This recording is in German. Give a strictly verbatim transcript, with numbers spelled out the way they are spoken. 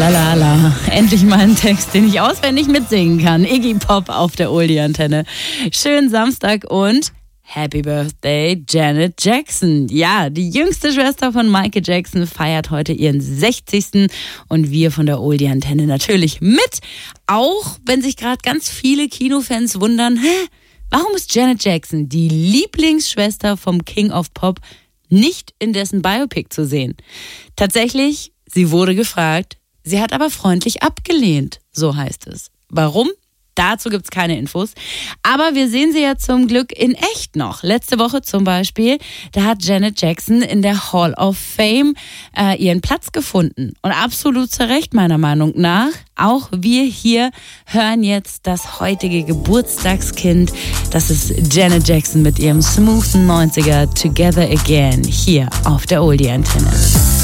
la la la. Endlich mal ein Text, den ich auswendig mitsingen kann. Iggy Pop auf der Oldie-Antenne. Schönen Samstag und Happy Birthday, Janet Jackson. Ja, die jüngste Schwester von Michael Jackson feiert heute ihren sechzigsten und wir von der Oldie-Antenne natürlich mit. Auch wenn sich gerade ganz viele Kinofans wundern, hä, warum ist Janet Jackson, die Lieblingsschwester vom King of Pop, nicht in dessen Biopic zu sehen? Tatsächlich, sie wurde gefragt, sie hat aber freundlich abgelehnt, so heißt es. Warum? Dazu gibt's keine Infos. Aber wir sehen sie ja zum Glück in echt noch. Letzte Woche zum Beispiel, da hat Janet Jackson in der Hall of Fame äh, ihren Platz gefunden. Und absolut zu Recht, meiner Meinung nach. Auch wir hier hören jetzt das heutige Geburtstagskind. Das ist Janet Jackson mit ihrem smoothen neunziger Together Again hier auf der Oldie-Antenne.